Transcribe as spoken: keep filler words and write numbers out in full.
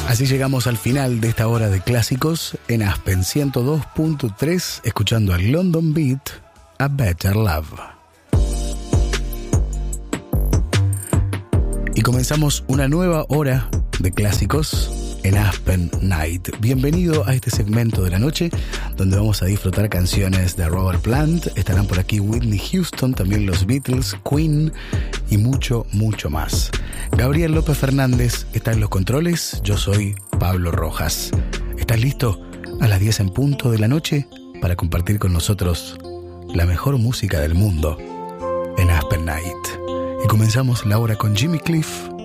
Así llegamos al final de esta hora de clásicos en Aspen ciento dos punto tres, escuchando al London Beat, A Better Love. Y comenzamos una nueva hora de clásicos en Aspen Night. Bienvenido a este segmento de la noche donde vamos a disfrutar canciones de Robert Plant. Estarán por aquí Whitney Houston, también los Beatles, Queen y mucho, mucho más. Gabriel López Fernández está en los controles. Yo soy Pablo Rojas. ¿Estás listo a las diez en punto de la noche para compartir con nosotros la mejor música del mundo en Aspen Night? Y comenzamos la hora con Jimmy Cliff